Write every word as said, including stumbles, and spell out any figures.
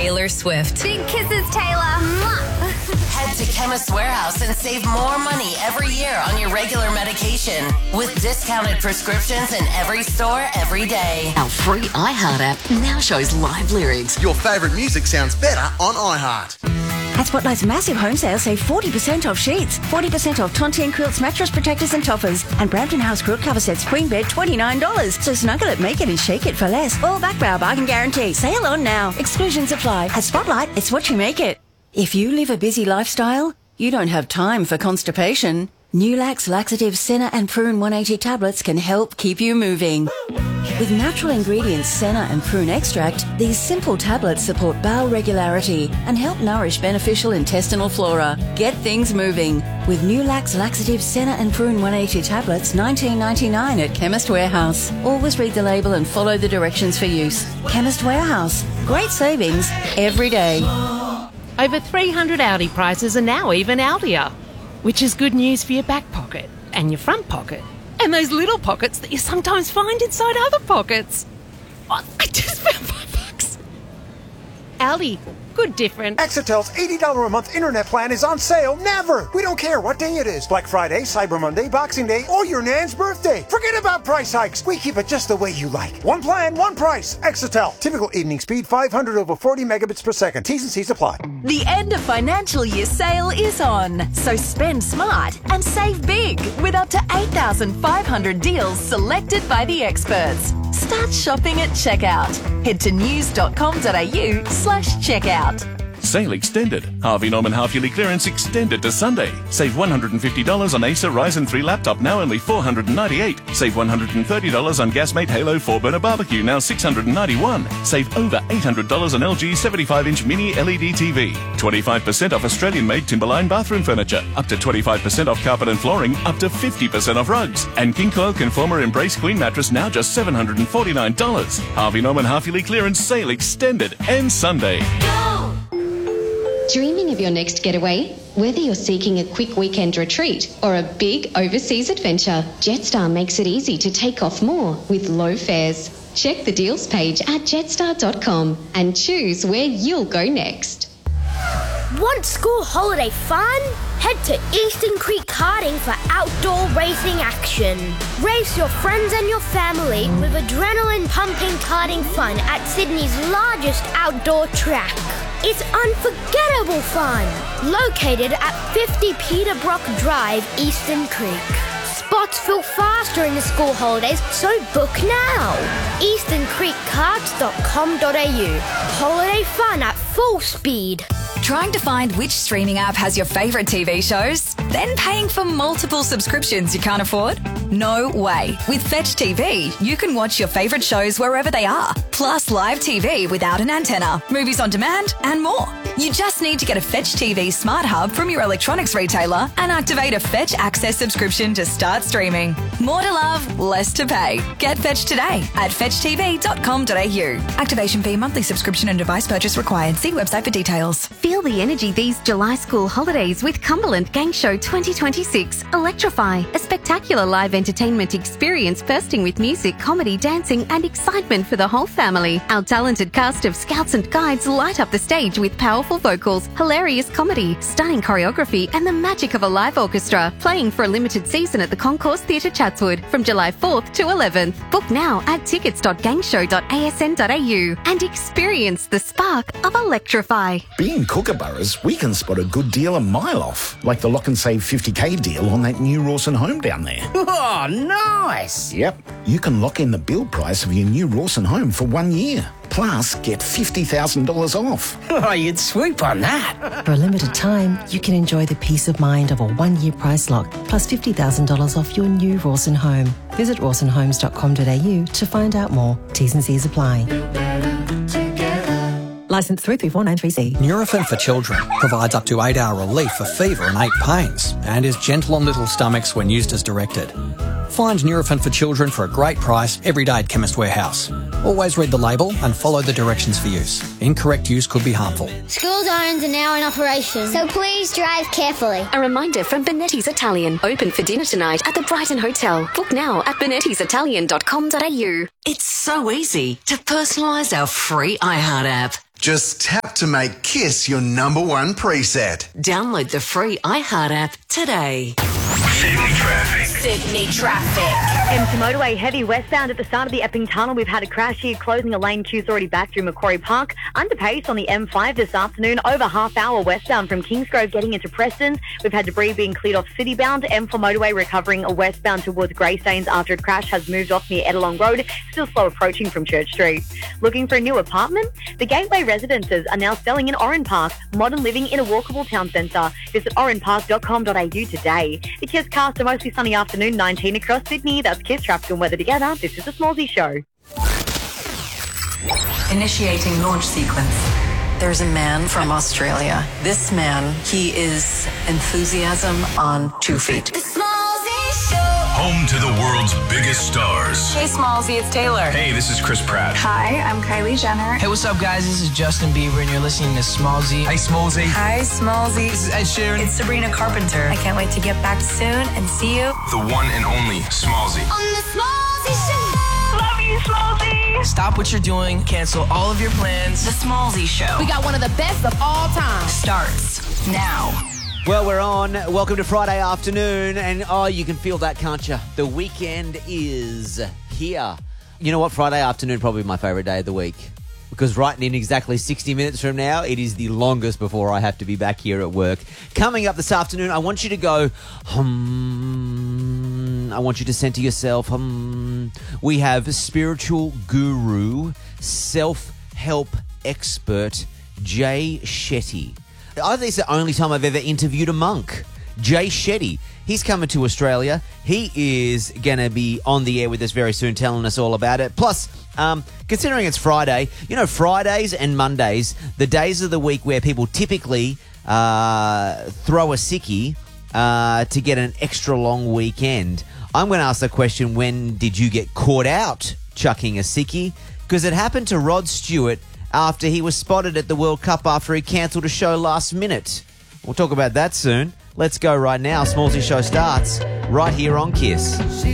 Taylor Swift. Big kisses, Taylor. Head to Chemist Warehouse and save more money every year on your regular medication with discounted prescriptions in every store every day. Our free iHeart app now shows live lyrics. Your favourite music sounds better on iHeart. At Spotlight's massive home sale, save forty percent off sheets, forty percent off Tontine quilts, mattress protectors and toppers, and Brampton House quilt cover sets queen bed twenty-nine dollars. So snuggle it, make it and shake it for less. All back by our bargain guarantee. Sale on now. Exclusions apply. At Spotlight, it's what you make it. If you live a busy lifestyle, you don't have time for constipation. Nulax Laxative Senna and Prune one eighty tablets can help keep you moving. With natural ingredients Senna and Prune extract, these simple tablets support bowel regularity and help nourish beneficial intestinal flora. Get things moving with Nulax Laxative Senna and Prune one eighty tablets, nineteen ninety-nine at Chemist Warehouse. Always read the label and follow the directions for use. Chemist Warehouse. Great savings every day. Over three hundred Audi prices are now even Audier, which is good news for your back pocket and your front pocket and those little pockets that you sometimes find inside other pockets. Oh, I just found five bucks. Audi, good different. Exitel's eighty dollars a month internet plan is on sale never. We don't care what day it is. Black Friday, Cyber Monday, Boxing Day, or your Nan's birthday. Forget about price hikes. We keep it just the way you like. One plan, one price. Exitel. Typical evening speed five hundred over forty megabits per second. T's and C's apply. The end of financial year sale is on. So spend smart and save big with up to eight thousand five hundred deals selected by the experts. Start shopping at checkout. Head to news.com.au slash checkout. Sale extended. Harvey Norman half-yearly clearance extended to Sunday. Save one hundred fifty dollars on Acer Ryzen three laptop, now only four hundred ninety-eight dollars. Save one hundred thirty dollars on Gasmate Halo four burner barbecue, now six hundred ninety-one dollars. Save over eight hundred dollars on L G seventy-five inch mini L E D T V. twenty-five percent off Australian-made Timberline bathroom furniture. Up to twenty-five percent off carpet and flooring. Up to fifty percent off rugs. And King Coil Conformer Embrace Queen mattress, now just seven hundred forty-nine dollars. Harvey Norman half-yearly clearance sale extended. Ends Sunday. Dreaming of your next getaway? Whether you're seeking a quick weekend retreat or a big overseas adventure, Jetstar makes it easy to take off more with low fares. Check the deals page at jetstar dot com and choose where you'll go next. Want school holiday fun? Head to Eastern Creek Karting for outdoor racing action. Race your friends and your family with adrenaline-pumping karting fun at Sydney's largest outdoor track. It's unforgettable fun. Located at fifty Peterbrook Drive, Eastern Creek. Spots fill fast during the school holidays, so book now. eastern creek karts dot com dot a u. Holiday fun at full speed. Trying to find which streaming app has your favourite T V shows? Then paying for multiple subscriptions you can't afford? No way. With Fetch T V, you can watch your favourite shows wherever they are, plus live T V without an antenna, movies on demand, and more. You just need to get a Fetch T V Smart Hub from your electronics retailer and activate a Fetch Access subscription to start streaming. More to love, less to pay. Get Fetch today at fetch t v dot com dot a u. Activation fee, monthly subscription and device purchase required. See website for details. Feel the energy these July school holidays with Cumberland Gang Show twenty twenty-six. Electrify, a spectacular live entertainment experience bursting with music, comedy, dancing and excitement for the whole family. Our talented cast of scouts and guides light up the stage with powerful vocals, hilarious comedy, stunning choreography and the magic of a live orchestra. Playing for a limited season at the Concourse Theatre Chatswood from July fourth to eleventh. Book now at tickets dot gangshow dot a s n dot a u and experience the spark of Electrify. Being Kookaburras, we can spot a good deal a mile off, like the lock and save fifty k deal on that new Rawson home down there. Oh, nice! Yep, you can lock in the build price of your new Rawson home for one year. Plus, get fifty thousand dollars off. Oh, you'd swoop on that. For a limited time, you can enjoy the peace of mind of a one-year price lock, plus fifty thousand dollars off your new Rawson home. Visit rawson homes dot com dot a u to find out more. T's and C's apply. Licence three three four nine three C. Nurofen for Children provides up to eight hour relief for fever and ache pains and is gentle on little stomachs when used as directed. Find Nurofen for Children for a great price every day at Chemist Warehouse. Always read the label and follow the directions for use. Incorrect use could be harmful. School zones are now in operation, so please drive carefully. A reminder from Benetti's Italian. Open for dinner tonight at the Brighton Hotel. Book now at benettis italian dot com dot a u. It's so easy to personalise our free iHeart app. Just tap to make Kiss your number one preset. Download the free iHeart app today. Sydney traffic. Sydney traffic. M T motorway heavy westbound at the start of the Epping Tunnel. We've had a crash here, closing a lane. Queue's already back through Macquarie Park. Under pace on the M five this afternoon, over half hour westbound from Kingsgrove getting into Preston. We've had debris being cleared off Citybound. M four motorway recovering westbound towards Greystanes after a crash has moved off near Edelong Road. Still slow approaching from Church Street. Looking for a new apartment? The Gateway Residences are now selling in Oran Park. Modern living in a walkable town centre. Visit oran park dot com dot a u today. The Kiss cast a mostly sunny afternoon, nineteen across Sydney. That's Kiss traffic and weather together. This is the Smallsy Show. Initiating launch sequence. There's a man from Australia. This man, he is enthusiasm on two feet. The Smallsy Show. Home to the world's biggest stars. Hey, Smallsy, it's Taylor. Hey, this is Chris Pratt. Hi, I'm Kylie Jenner. Hey, what's up, guys? This is Justin Bieber, and you're listening to Smallsy. Hey, Smallsy. Hi, Smallsy. This is Ed Sheeran. It's Sabrina Carpenter. I can't wait to get back soon and see you. The one and only Smallsy. On the Smallsy Show. Love you, Smallsy. Stop what you're doing. Cancel all of your plans. The Smallsy Show. We got one of the best of all time. Starts now. Well, we're on. Welcome to Friday afternoon. And, oh, you can feel that, can't you? The weekend is here. You know what? Friday afternoon probably my favourite day of the week. Because right in exactly sixty minutes from now, it is the longest before I have to be back here at work. Coming up this afternoon, I want you to go, hum. I want you to center yourself. Hum. We have spiritual guru, self-help expert, Jay Shetty. I think it's the only time I've ever interviewed a monk. Jay Shetty. He's coming to Australia. He is going to be on the air with us very soon, telling us all about it. Plus, um, considering it's Friday, you know, Fridays and Mondays, the days of the week where people typically uh, throw a sickie uh, to get an extra long weekend. I'm going to ask the question, when did you get caught out chucking a sickie? Because it happened to Rod Stewart after he was spotted at the World Cup after he cancelled a show last minute. We'll talk about that soon. Let's go right now. Smallsy Show starts right here on Kiss.